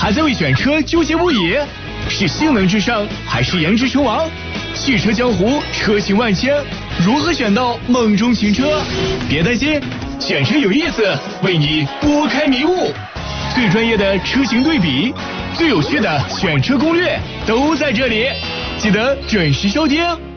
还在为选车纠结不已？是性能至上还是颜值称王？汽车江湖车型万千，如何选到梦中情车？别担心，选车有意思，为你拨开迷雾。最专业的车型对比，最有趣的选车攻略，都在这里，记得准时收听。